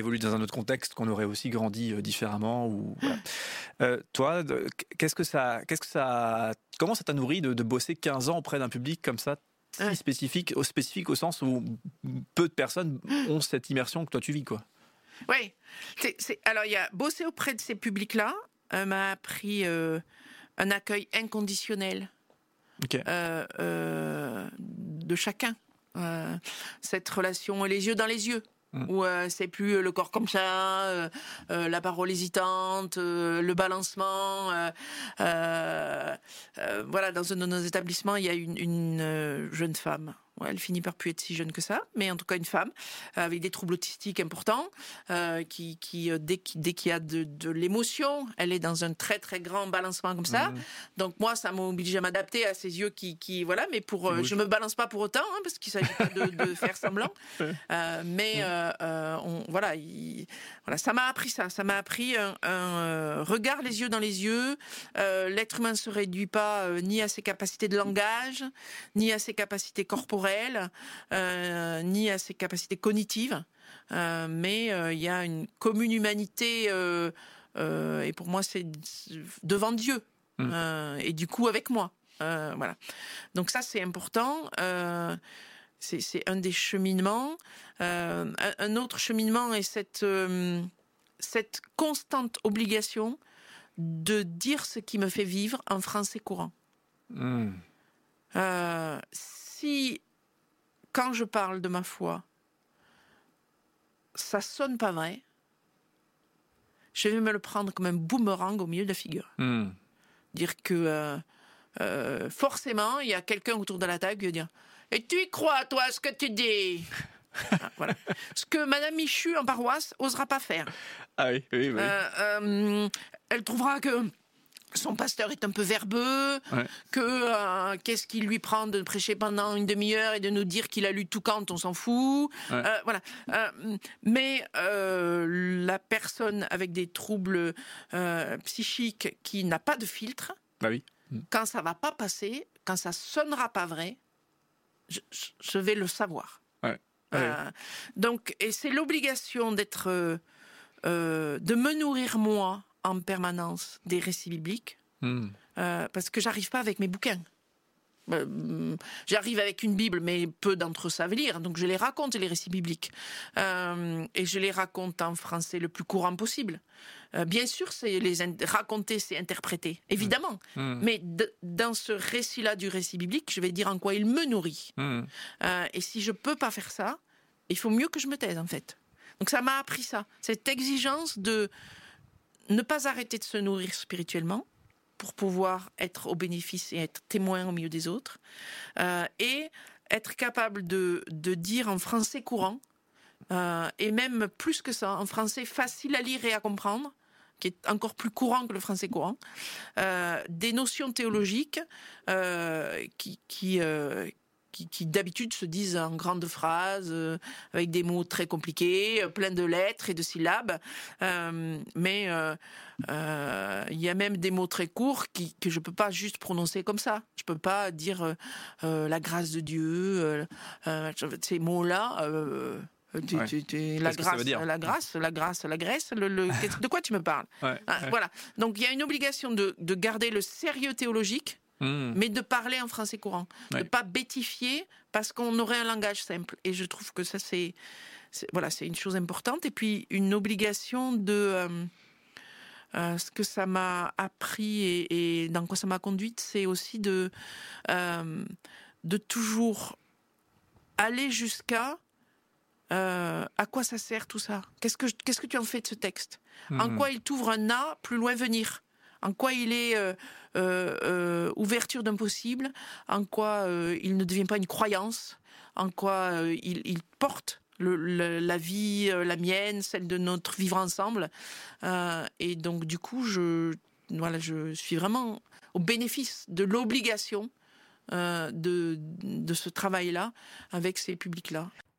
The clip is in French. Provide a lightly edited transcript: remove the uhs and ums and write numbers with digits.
évolué dans un autre contexte, qu'on aurait aussi grandi différemment ou voilà. Toi, comment ça t'a nourri de bosser 15 ans auprès d'un public comme ça, si spécifique au sens où peu de personnes ont cette immersion que toi tu vis, quoi. Oui. Alors, il y a bosser auprès de ces publics-là m'a appris un accueil inconditionnel de chacun. Cette relation les yeux dans les yeux. Où c'est plus le corps comme ça, la parole hésitante, le balancement. Voilà, dans un de nos établissements, il y a une jeune femme. Ouais, elle finit par plus être si jeune que ça, mais en tout cas une femme avec des troubles autistiques importants, qui dès qu'il y a de l'émotion, elle est dans un très très grand balancement comme ça. Donc moi, ça m'oblige à m'adapter à ses yeux qui voilà, mais je me balance pas pour autant, hein, parce qu'il s'agit pas de faire semblant. Voilà, ça m'a appris ça. Ça m'a appris un regard les yeux dans les yeux. L'être humain ne se réduit pas ni à ses capacités de langage, ni à ses capacités corporelles, ni à ses capacités cognitives, mais il y a une commune humanité, et pour moi c'est devant Dieu, et du coup avec moi. Voilà. Donc ça c'est important. C'est un des cheminements. Un autre cheminement est cette constante obligation de dire ce qui me fait vivre en français courant. Si, quand je parle de ma foi, ça sonne pas vrai, je vais me le prendre comme un boomerang au milieu de la figure. Dire que forcément, il y a quelqu'un autour de la table qui va dire « Et tu y crois, toi, ce que tu dis ?» Voilà. Ce que Madame Michu en paroisse osera pas faire. Ah oui. Elle trouvera que son pasteur est un peu verbeux, que qu'est-ce qui lui prend de prêcher pendant une demi-heure et de nous dire qu'il a lu tout Kant, on s'en fout. Voilà. Mais la personne avec des troubles psychiques qui n'a pas de filtre, quand ça va pas passer, quand ça sonnera pas vrai, je vais le savoir. Donc, et c'est l'obligation de me nourrir moi en permanence des récits bibliques, parce que j'arrive pas avec mes bouquins. J'arrive avec une Bible, mais peu d'entre eux savent lire, donc je les raconte, les récits bibliques, et je les raconte en français le plus courant possible. Bien sûr, c'est raconter, c'est interpréter, évidemment, mais dans ce récit-là du récit biblique, je vais dire en quoi il me nourrit. Et si je peux pas faire ça, il faut mieux que je me taise, en fait. Donc ça m'a appris ça, cette exigence de ne pas arrêter de se nourrir spirituellement pour pouvoir être au bénéfice et être témoin au milieu des autres, et être capable de dire en français courant, et même plus que ça, en français facile à lire et à comprendre, qui est encore plus courant que le français courant, des notions théologiques qui d'habitude se disent en grandes phrases, avec des mots très compliqués, plein de lettres et de syllabes, mais il y a même des mots très courts que je peux pas juste prononcer comme ça. Je peux pas dire la grâce de Dieu, ces mots-là. La grâce, de quoi tu me parles? Voilà. Donc il y a une obligation de garder le sérieux théologique, mais de parler en français courant, de pas bêtifier parce qu'on aurait un langage simple. Et je trouve que ça c'est une chose importante. Et puis une obligation de ce que ça m'a appris et dans quoi ça m'a conduite, c'est aussi de toujours aller jusqu'à à quoi ça sert tout ça? Qu'est-ce que tu en fais de ce texte? En quoi il t'ouvre un A, plus loin venir? En quoi il est ouverture d'un possible? En quoi il ne devient pas une croyance? En quoi il porte la vie, la mienne, celle de notre vivre ensemble? Et donc du coup, je suis vraiment au bénéfice de l'obligation de ce travail-là avec ces publics-là.